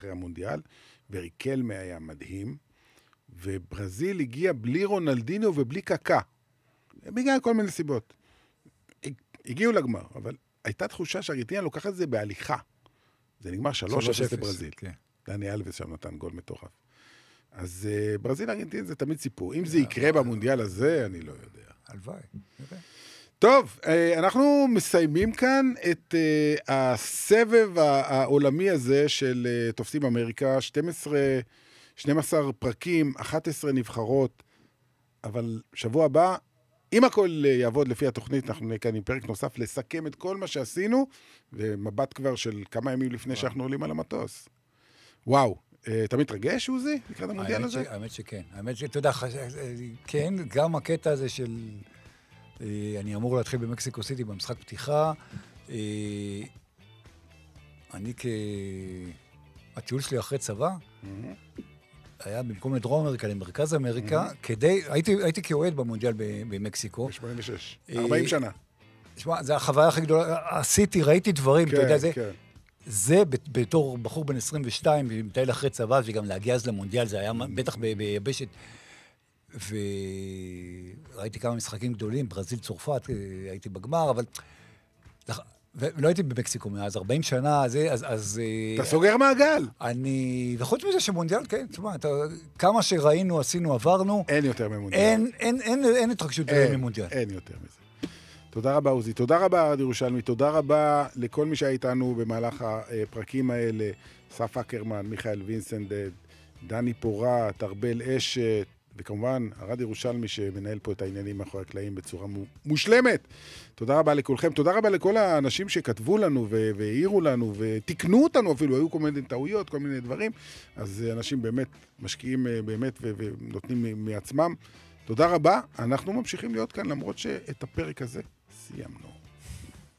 אחרי המונדיאל, וריקלמה היה מדהים, וברזיל הגיע בלי רונלדינו ובלי קקה. בגלל כל מיני סיבות. הגיעו לגמר, אבל הייתה תחושה שארגנטינה לוקחת את זה בהליכה. זה נגמר 3-0 לברזיל. דני אלווס שם נתן גול מטורף. אז ברזיל ארגנטינה זה תמיד סיפור. אם זה יקרה במונדיאל הזה, אני לא יודע. הלוואי. טוב, אנחנו מסיימים כאן את הסבב העולמי הזה של תופסים אמריקה, 12 פרקים, 11 נבחרות, אבל שבוע הבא, אם הכל יעבוד לפי התוכנית, אנחנו נהיה כאן עם פרק נוסף לסכם את כל מה שעשינו, ומבט כבר של כמה ימים לפני שאנחנו עולים על המטוס. וואו, אתה מתרגש, עוזי, לקראת המונדיאל הזה? האמת שכן. האמת שאתה יודע, כן, גם הקטע הזה של... אני אמור להתחיל במקסיקו סיטי במשחק פתיחה. אני הטיול שלי אחרי צבא, היה במקום לדרום אמריקה, למרכז אמריקה, הייתי כאוהד במונדיאל במקסיקו. ב-86, 40 שנה. תשמע, זו החוויה הכי גדולה. עשיתי, ראיתי דברים, אתה יודע, זה בתור בחור בן 22, ומטייל אחרי צבא, וגם להגיע אז למונדיאל, זה היה בטח ביבשת. וראיתי כמה משחקים גדולים, ברזיל, צרפת, הייתי בגמר, אבל... ולא הייתי במקסיקו מאז 40 שנה, אז... אתה סוגר מעגל. וחוץ מזה שמונדיאל, כן, תשמע, כמה שראינו, עשינו, עברנו... אין יותר ממונדיאל. אין התרגשות ממונדיאל. אין יותר מזה. תודה רבה, עוזי. תודה רבה, ארד ירושלמי. תודה רבה לכל מי שהיה איתנו במהלך הפרקים האלה. סף אקרמן, מיכאל וינסנדד, דני פורט, ארבל אשת, וכמובן, ארד ירושלמי שמנהל פה את העניינים מאחורי הקלעים בצורה מושלמת. תודה רבה לכולכם. תודה רבה לכל האנשים שכתבו לנו והעירו לנו ותקנו אותנו אפילו. היו כל מיני טעויות, כל מיני דברים. אז אנשים באמת משקיעים באמת ונותנים מעצמם. תודה רבה. אנחנו ממשיכים להיות כאן למרות שאת הפרק הזה סיימנו.